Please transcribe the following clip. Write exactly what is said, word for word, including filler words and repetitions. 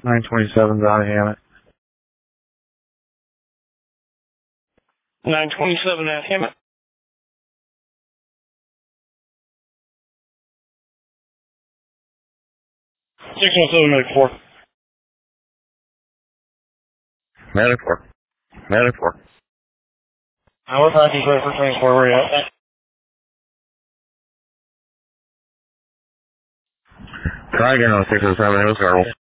nine twenty-seven's out of Hammett. nine twenty-seven at Hammett. six one seven, Medic four. Medic four. Medic four. Our package ready for transport. Where are you at? Try again on six oh seven, it was garble.